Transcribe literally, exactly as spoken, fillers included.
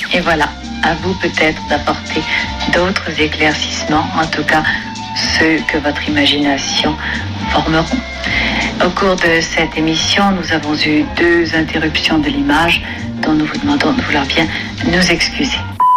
Et voilà, à vous peut-être d'apporter d'autres éclaircissements, en tout cas ceux que votre imagination formeront. Au cours de cette émission, nous avons eu deux interruptions de l'image dont nous vous demandons de vouloir bien nous excuser.